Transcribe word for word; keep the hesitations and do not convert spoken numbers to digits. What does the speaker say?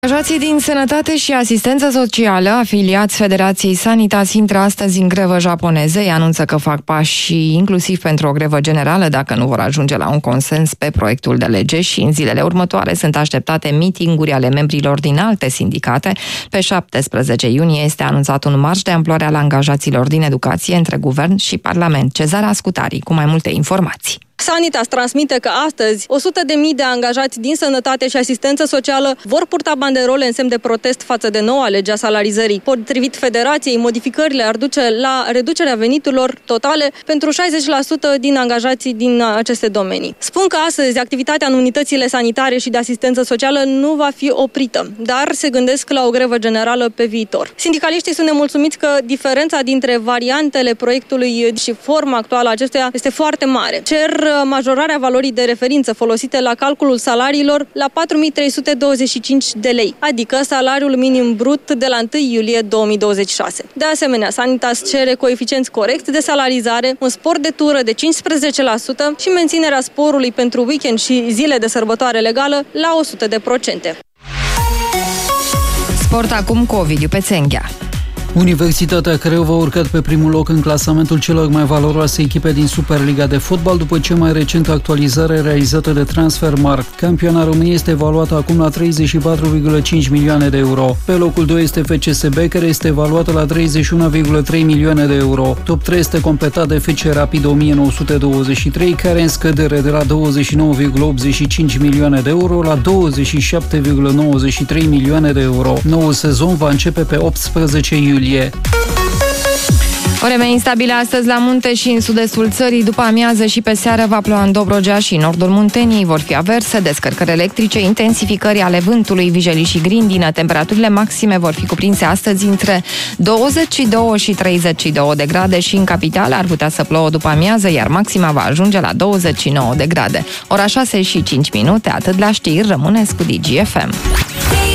Angajații din sănătate și asistență socială, afiliați Federației Sanitas, intră astăzi în grevă japoneză. Ei anunță că fac pași inclusiv pentru o grevă generală dacă nu vor ajunge la un consens pe proiectul de lege și în zilele următoare sunt așteptate mitinguri ale membrilor din alte sindicate. Pe șaptesprezece iunie este anunțat un marș de amploare al angajaților din educație între guvern și parlament. Cezara Ascutari cu mai multe informații. Sanitas transmite că astăzi o sută de mii de angajați din sănătate și asistență socială vor purta banderole în semn de protest față de noua lege a salarizării. Potrivit Federației, modificările ar duce la reducerea veniturilor totale pentru șaizeci la sută din angajații din aceste domenii. Spun că astăzi activitatea în unitățile sanitare și de asistență socială nu va fi oprită, dar se gândesc la o grevă generală pe viitor. Sindicaliștii sunt nemulțumiți că diferența dintre variantele proiectului și forma actuală a acestuia este foarte mare. Cer majorarea valorii de referință folosite la calculul salariilor la patru mii trei sute douăzeci și cinci de lei, adică salariul minim brut de la întâi iulie două mii douăzeci și șase. De asemenea, Sanitas cere coeficienți corecți de salarizare, un spor de tură de cincisprezece la sută și menținerea sporului pentru weekend și zile de sărbătoare legală la o sută la sută. Sport acum cu Ovidiu Pețenghea. Universitatea Craiova a urcat pe primul loc în clasamentul celor mai valoroase echipe din Superliga de fotbal după cea mai recentă actualizare realizată de Transfermarkt. Campioana României este evaluată acum la treizeci și patru virgulă cinci milioane de euro. Pe locul doi este F C S B, care este evaluată la treizeci și unu virgulă trei milioane de euro. Top trei este completat de F C Rapid o mie nouă sute douăzeci și trei, care în scădere de la douăzeci și nouă virgulă optzeci și cinci milioane de euro la douăzeci și șapte virgulă nouăzeci și trei milioane de euro. Noul sezon va începe pe optsprezece iulie. Vreme instabilă astăzi la munte și în sud-estul țării. După amiază și pe seară va ploua în Dobrogea și în nordul Munteniei. Vor fi averse, descărcări electrice, intensificări ale vântului, vijelii și grindină. Temperaturile maxime vor fi cuprinse astăzi între douăzeci și doi și treizeci și doi de grade și în capitală ar putea să plouă după amiază, iar maxima va ajunge la douăzeci și nouă de grade. Ora șase și cinci minute, atât la știri, rămâneți cu Digi F M.